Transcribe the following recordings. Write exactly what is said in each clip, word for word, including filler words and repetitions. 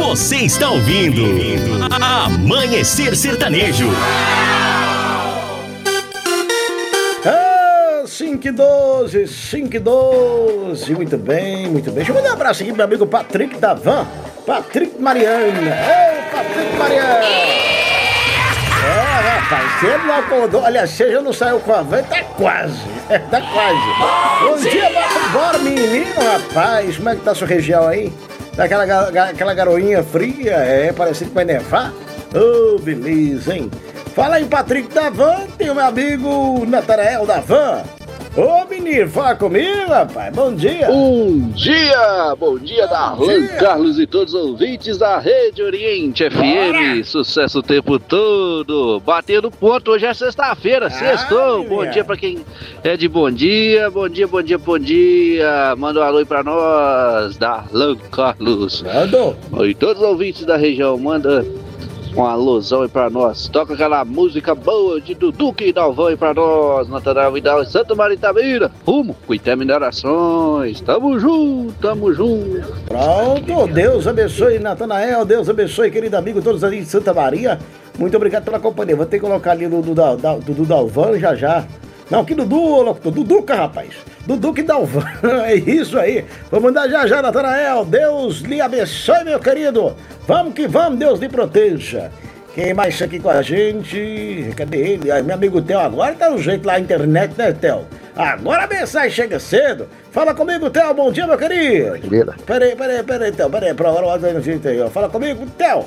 Você está ouvindo Amanhecer Sertanejo. Ah, cinco e doze, cinco e doze. Muito bem, muito bem. Deixa eu mandar um abraço aqui pro meu amigo Patrick da Van. Patrick Mariana. Ei, Patrick Mariana. É, rapaz, se ele não acordou, aliás, se ele já não saiu com a van, tá quase. É, tá quase. Bom dia, bora, menino, rapaz. Como é que tá a sua região aí? Tá aquela, aquela garoinha fria, é, parecido que vai nevar. Ô, oh, beleza, hein? Fala aí, Patrick da Van, tem o meu amigo Natanael da Van. Ô, oh, menino, fala comigo, rapaz. Bom dia. Bom dia, bom dia, Darlan Carlos e todos os ouvintes da Rede Oriente F M. Bora. Sucesso o tempo todo. Batendo ponto, hoje é sexta-feira, sextou. Bom dia pra quem é de bom dia, bom dia, bom dia, bom dia. Manda um alô aí pra nós, Darlan Carlos. Manda. E todos os ouvintes da região, manda um alôzão aí pra nós. Toca aquela música boa de Dudu e Dalvão aí pra nós. Natanael Vidal e Santa Maria Itabira. Rumo, Cuité Minerações. Tamo junto, tamo junto. Pronto, Deus abençoe, Natanael. Deus abençoe, querido amigo, todos ali de Santa Maria. Muito obrigado pela companhia. Vou ter que colocar ali o Dudu, Dudu Dalvão já já. Não, que Dudu, locutor. Duduca, rapaz. Duduca e Dalvan. É isso aí. Vou mandar já já, Natanael. Deus lhe abençoe, meu querido. Vamos que vamos, Deus lhe proteja. Quem mais está aqui com a gente? Cadê ele? Ah, meu amigo Theo, agora tá no jeito lá na internet, né, Theo? Agora a mensagem chega cedo. Fala comigo, Theo. Bom dia, meu querido. Vida. Peraí, peraí, peraí, Theo. Peraí, pra hora o no jeito aí, ó. Fala comigo, Theo.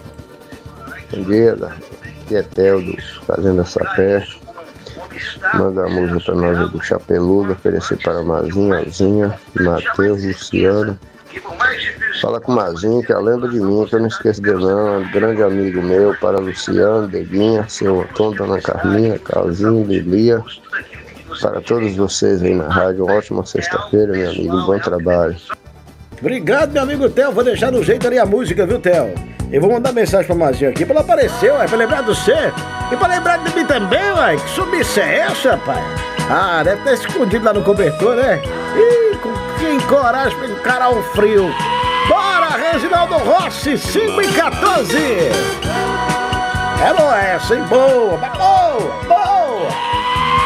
Bom dia, aqui é Theo do Fazenda Sapé. Manda a música pra nós do Chapeludo, oferecer para Mazinha, Alzinha, Matheus, Luciano. Fala com o Mazinho, que é a lembra de mim, que eu não esqueço dele não, é um grande amigo meu, para Luciano, Deguinha, seu Antônio, Dona Carminha, Calzinho, Lilia. Para todos vocês aí na rádio, uma ótima sexta-feira, meu amigo, bom trabalho. Obrigado, meu amigo Theo, vou deixar no jeito ali a música, viu, Theo? Eu vou mandar mensagem pra Mazinho aqui, pra ela aparecer, ué, pra lembrar do você. E pra lembrar de mim também, ué, que sumiça é essa, pai? Ah, deve ter escondido lá no cobertor, né? Ih, com quem coragem pra encarar o frio. Bora, Reginaldo Rossi, cinco e quatorze. É boa essa, hein? Boa, boa, boa.